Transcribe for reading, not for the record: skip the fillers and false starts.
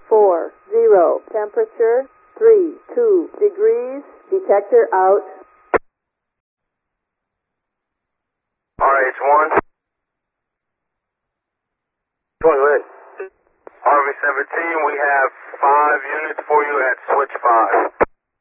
40. Temperature 32 degrees. Detector out. RH1. Go ahead. RV-17, we have 5 units for you at switch 5.